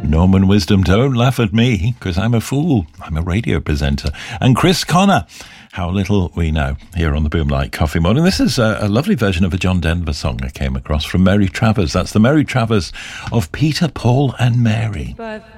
Norman Wisdom, don't laugh at me, because I'm a fool. I'm a radio presenter. And Chris Connor, How Little We Know, here on the Boomlight Coffee Morning. This is a lovely version of a John Denver song I came across from Mary Travers. That's the Mary Travers of Peter, Paul and Mary.